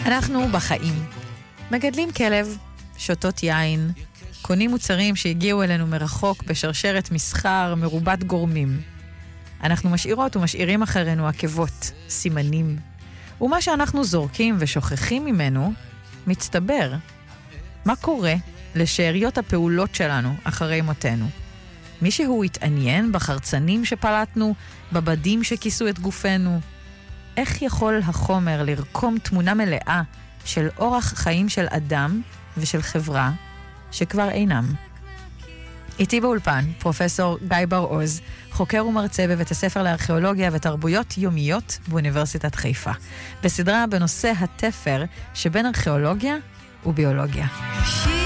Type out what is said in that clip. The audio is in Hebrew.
אנחנו בחיים. מגדלים כלב, שותות יין, קונים מוצרים שהגיעו אלינו מרחוק בשרשרת מסחר מרובת גורמים. אנחנו משאירות ומשאירים אחרינו עקבות, סימנים. ומה שאנחנו זורקים ושוכחים ממנו, מצטבר. מה קורה לשאריות הפעולות שלנו אחרי מותנו? מישהו התעניין בחרצנים שפלטנו, בבדים שכיסו את גופנו? איך יכול החומר לרקום תמונה מלאה של אורח חיים של אדם ושל חברה שכבר אינם? איתי באולפן פרופסור גיא בר-עוז, חוקר ומרצה בבית הספר לארכיאולוגיה ותרבויות יומיות באוניברסיטת חיפה, בסדרה בנושא התפר שבין ארכיאולוגיה וביולוגיה.